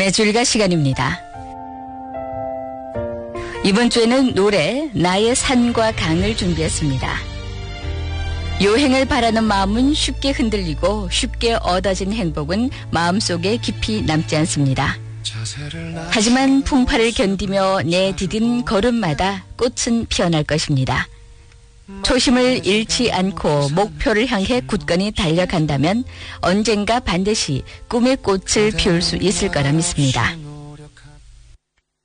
재즈가 시간입니다. 이번 주에는 노래 나의 산과 강을 준비했습니다. 여행을 바라는 마음은 쉽게 흔들리고 쉽게 얻어진 행복은 마음속에 깊이 남지 않습니다. 하지만 풍파를 견디며 내디딘 걸음마다 꽃은 피어날 것입니다. 초심을 잃지 않고 목표를 향해 굳건히 달려간다면 언젠가 반드시 꿈의 꽃을 피울 수 있을 거라 믿습니다.